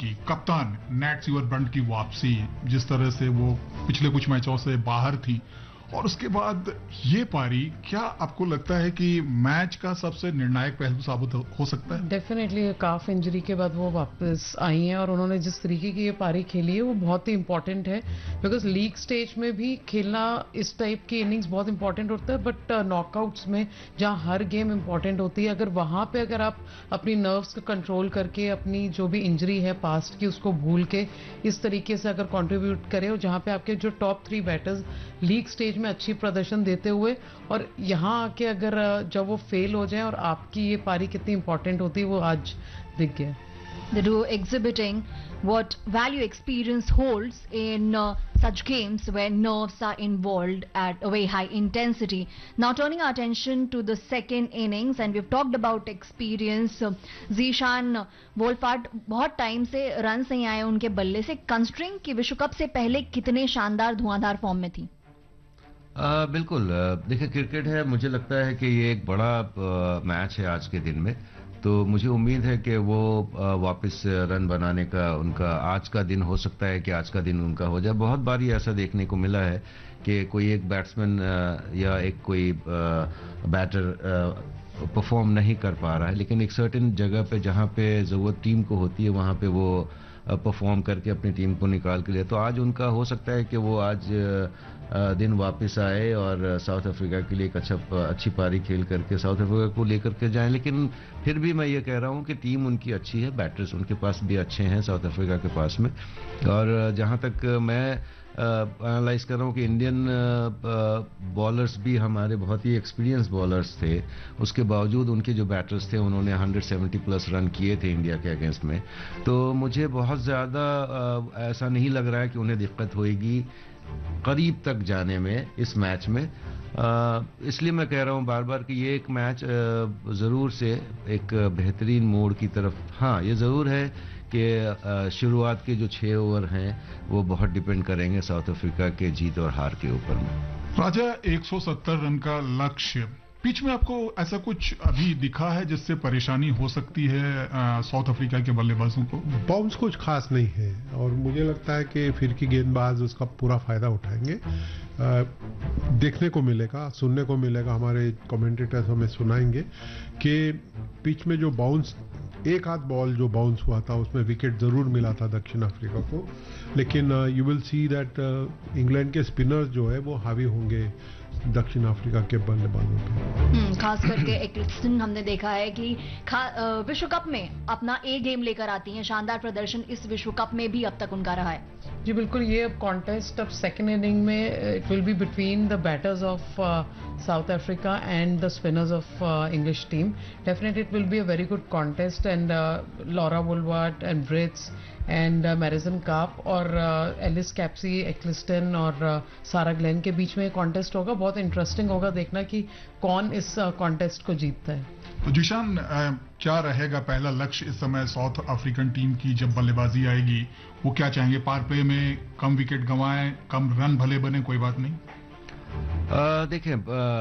की कप्तान नैट सीवरब्रंट की वापसी, जिस तरह से वो पिछले कुछ मैचों से बाहर थी, और उसके बाद ये पारी, क्या आपको लगता है कि मैच का सबसे निर्णायक पहलू साबित हो सकता है? डेफिनेटली काफ इंजरी के बाद वो वापस आई हैं और उन्होंने जिस तरीके की ये पारी खेली है वो बहुत ही इंपॉर्टेंट है, बिकॉज लीग स्टेज में भी खेलना इस टाइप की इनिंग्स बहुत इंपॉर्टेंट होता है, बट नॉकआउट्स में जहां हर गेम इंपॉर्टेंट होती है, अगर वहां पे अगर आप अपनी नर्व्स को कंट्रोल करके अपनी जो भी इंजरी है पास्ट की उसको भूल के इस तरीके से अगर कंट्रीब्यूट करें, और जहां पे आपके जो टॉप 3 बैटर्स लीग स्टेज में अच्छी प्रदर्शन देते हुए और यहां आके अगर जब वो फेल हो जाए, और आपकी ये पारी कितनी इंपॉर्टेंट होती है वो आज दिख गया. The duo exhibiting what value experience holds in such games where nerves are involved at a very high intensity. Now turning our attention to the second innings, and we've talked about experience. Zishan Wolfart बहुत time से run नहीं आए उनके बल्ले से, considering कि विश्व cup से पहले कितने शानदार धुआंधार फॉर्म में थी. बिल्कुल. देखिए, क्रिकेट है, मुझे लगता है कि ये एक बड़ा मैच है आज के दिन में, तो मुझे उम्मीद है कि वो वापस रन बनाने का उनका आज का दिन हो सकता है कि आज का दिन उनका हो जाए. बहुत बार ही ऐसा देखने को मिला है कि कोई एक बैट्समैन या एक कोई बैटर परफॉर्म नहीं कर पा रहा है, लेकिन एक सर्टेन जगह पे जहाँ पे ज़रूरत टीम को होती है वहाँ पे वो परफॉर्म करके अपनी टीम को निकाल के लिए. तो आज उनका हो सकता है कि वो आज दिन वापस आए और साउथ अफ्रीका के लिए एक अच्छी पारी खेल करके साउथ अफ्रीका को लेकर के जाएं. लेकिन फिर भी मैं ये कह रहा हूँ कि टीम उनकी अच्छी है, बैटर्स उनके पास भी अच्छे हैं साउथ अफ्रीका के पास में. और जहाँ तक मैं एनालाइज कर रहा हूँ कि इंडियन बॉलर्स भी हमारे बहुत ही एक्सपीरियंस बॉलर्स थे, उसके बावजूद उनके जो बैटर्स थे उन्होंने 170 प्लस रन किए थे इंडिया के अगेंस्ट में. तो मुझे बहुत ज़्यादा ऐसा नहीं लग रहा है कि उन्हें दिक्कत होएगी करीब तक जाने में इस मैच में. इसलिए मैं कह रहा हूँ बार बार कि ये एक मैच ज़रूर से एक बेहतरीन मोड़ की तरफ. हाँ, ये ज़रूर है कि शुरुआत के जो 6 ओवर हैं वो बहुत डिपेंड करेंगे साउथ अफ्रीका के जीत और हार के ऊपर में. राजा, 170 रन का लक्ष्य, पिच में आपको ऐसा कुछ अभी दिखा है जिससे परेशानी हो सकती है साउथ अफ्रीका के बल्लेबाजों को? बाउंस कुछ खास नहीं है और मुझे लगता है कि फिरकी गेंदबाज उसका पूरा फायदा उठाएंगे. देखने को मिलेगा, सुनने को मिलेगा, हमारे कमेंटेटर्स हमें सुनाएंगे कि पिच में जो बाउंस, एक आध बॉल जो बाउंस हुआ था उसमें विकेट जरूर मिला था दक्षिण अफ्रीका को, लेकिन you will see that England के स्पिनर्स जो है वो हावी होंगे दक्षिण अफ्रीका के बल्लेबाजों पे. खास करके एक्लिस्टन हमने देखा है कि विश्व कप में अपना ए गेम लेकर आती हैं. शानदार प्रदर्शन इस विश्व कप में भी अब तक उनका रहा है. जी बिल्कुल. ये अब कॉन्टेस्ट अब सेकेंड इनिंग में it will be between the batters of south Africa and the spinners of English team. Definitely it will be a very good contest, and Laura वुलवर्ट and Brits and मैरिसन carp और Alice Capsey, एक्लिस्टन और Sarah Glenn के बीच में contest होगा. बहुत interesting होगा देखना कि कौन इस कॉन्टेस्ट को जीतता है. तो जिशान, क्या रहेगा पहला लक्ष्य इस समय साउथ अफ्रीकन टीम की जब बल्लेबाजी आएगी? वो क्या चाहेंगे? पावर प्ले में कम विकेट गंवाएं, कम रन भले बने, कोई बात नहीं. देखिए,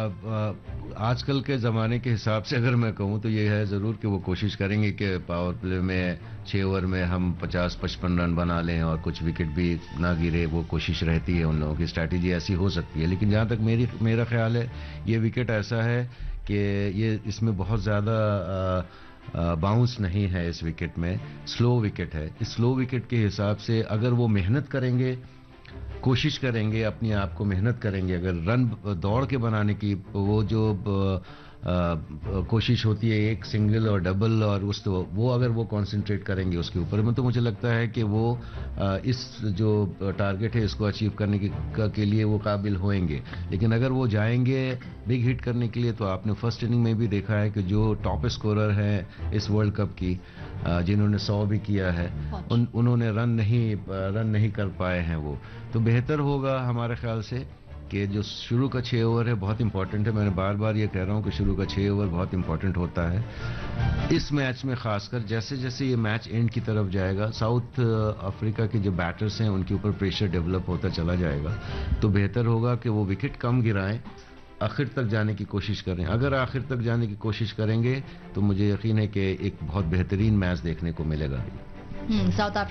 आजकल के ज़माने के हिसाब से अगर मैं कहूँ तो ये है ज़रूर कि वो कोशिश करेंगे कि पावर प्ले में 6 ओवर में हम 50-55 रन बना लें और कुछ विकेट भी ना गिरे. वो कोशिश रहती है उन लोगों की, स्ट्रैटेजी ऐसी हो सकती है. लेकिन जहाँ तक मेरा ख्याल है, ये विकेट ऐसा है कि ये इसमें बहुत ज़्यादा बाउंस नहीं है. इस विकेट में स्लो विकेट है. इस स्लो विकेट के हिसाब से अगर वो मेहनत करेंगे, कोशिश करेंगे, अपने आप को मेहनत करेंगे, अगर रन दौड़ के बनाने की वो जो कोशिश होती है, एक सिंगल और डबल, और वो अगर वो कंसंट्रेट करेंगे उसके ऊपर में, तो मुझे लगता है कि वो इस जो टारगेट है इसको अचीव करने के लिए वो काबिल होंगे. लेकिन अगर वो जाएंगे बिग हिट करने के लिए, तो आपने फर्स्ट इनिंग में भी देखा है कि जो टॉप स्कोरर हैं इस वर्ल्ड कप की, जिन्होंने 100 भी किया है, उन्होंने रन नहीं कर पाए हैं वो. तो बेहतर होगा हमारे ख्याल से कि जो शुरू का 6 ओवर है बहुत इंपॉर्टेंट है. मैंने बार बार ये कह रहा हूँ कि शुरू का 6 ओवर बहुत इंपॉर्टेंट होता है इस मैच में. खासकर जैसे जैसे ये मैच एंड की तरफ जाएगा, साउथ अफ्रीका के जो बैटर्स हैं उनके ऊपर प्रेशर डेवलप होता चला जाएगा. तो बेहतर होगा कि वो विकेट कम गिराएं, आखिर तक जाने की कोशिश करें. अगर आखिर तक जाने की कोशिश करेंगे तो मुझे यकीन है कि एक बहुत बेहतरीन मैच देखने को मिलेगा. साउथ